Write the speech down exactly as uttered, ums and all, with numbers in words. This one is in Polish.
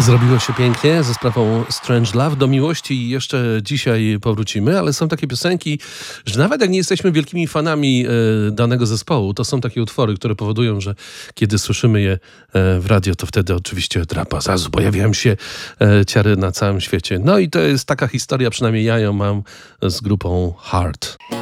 Zrobiło się pięknie ze sprawą Strange Love. Do miłości jeszcze dzisiaj powrócimy, ale są takie piosenki, że nawet jak nie jesteśmy wielkimi fanami e, danego zespołu, to są takie utwory, które powodują, że kiedy słyszymy je e, w radio, to wtedy oczywiście drapa zazu, pojawiają się e, ciary na całym świecie. No i to jest taka historia, przynajmniej ja ją mam z grupą Heart.